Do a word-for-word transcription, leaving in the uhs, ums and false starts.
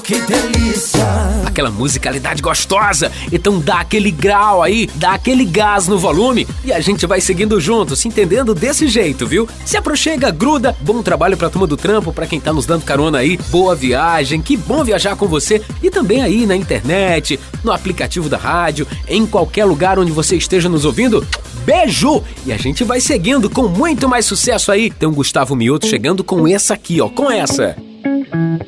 que delícia. Aquela musicalidade gostosa. Então dá aquele grau aí, dá aquele gás no volume e a gente vai seguindo junto, se entendendo desse jeito, viu? Se aproxega, gruda. Bom trabalho pra turma do trampo, pra quem tá nos dando carona aí. Boa viagem, que bom viajar com você. E também aí na internet, no aplicativo da rádio, em qualquer lugar onde você esteja nos ouvindo. Beijo! E a gente vai seguindo com muito mais sucesso aí. Tem um Gustavo Mioto chegando com essa aqui, ó, com essa.